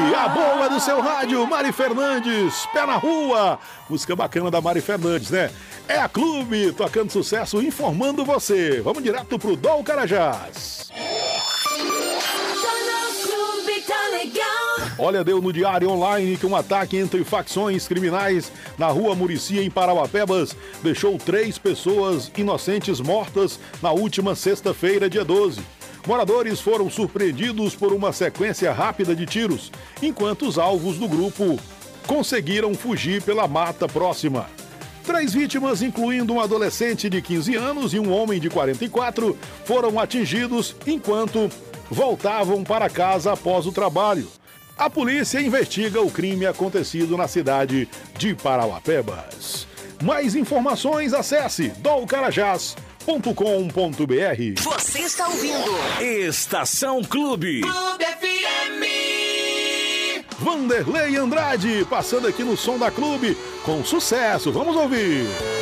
a boa do seu rádio, Mari Fernandes, Pé na Rua. Música bacana da Mari Fernandes, né? É a Clube, tocando sucesso, informando você. Vamos direto pro Dol Carajás. Olha, deu no Diário Online que um ataque entre facções criminais na rua Muricy, em Parauapebas, deixou 3 pessoas inocentes mortas na última sexta-feira, dia 12. Moradores foram surpreendidos por uma sequência rápida de tiros, enquanto os alvos do grupo conseguiram fugir pela mata próxima. 3 vítimas, incluindo um adolescente de 15 anos e um homem de 44, foram atingidos enquanto voltavam para casa após o trabalho. A polícia investiga o crime acontecido na cidade de Parauapebas. Mais informações, acesse dolcarajás.com.br. Você está ouvindo Estação Clube. Clube FM. Vanderlei Andrade, passando aqui no Som da Clube, com sucesso. Vamos ouvir.